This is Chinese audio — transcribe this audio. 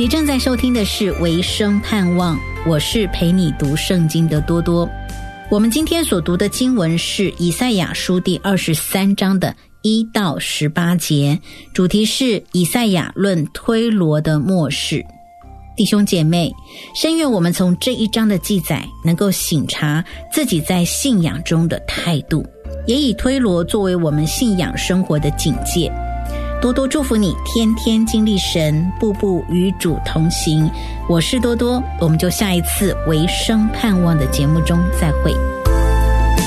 你正在收听的是维生盼望，我是陪你读圣经的多多。我们今天所读的经文是以赛亚书第23章的1到18节，主题是以赛亚论推罗的末世。弟兄姐妹，深愿我们从这一章的记载能够省察自己在信仰中的态度，也以推罗作为我们信仰生活的警戒。多多祝福你天天经历神，步步与主同行。我是多多，我们就下一次维生盼望的节目中再会。